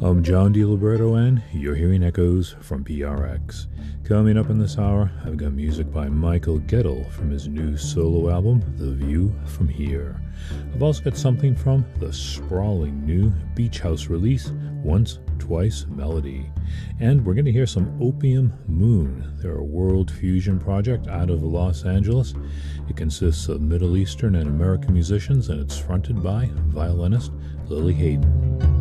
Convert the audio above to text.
I'm John DiLiberto, and you're hearing Echoes from PRX. Coming up in this hour, I've got music by Michael Gettle from his new solo album, The View From Here. I've also got something from the sprawling new Beach House release, Once, Twice Melody. And we're going to hear some Opium Moon. They're a world fusion project out of Los Angeles. It consists of Middle Eastern and American musicians, and it's fronted by violinist Lily Hayden.